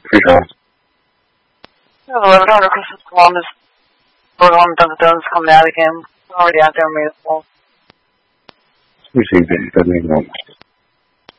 Fijaos. Yeah, the 1100 Christmas Columbus. We're going to Dunkin' Donuts coming out again. Already out there, made it full. We see that it doesn't even know.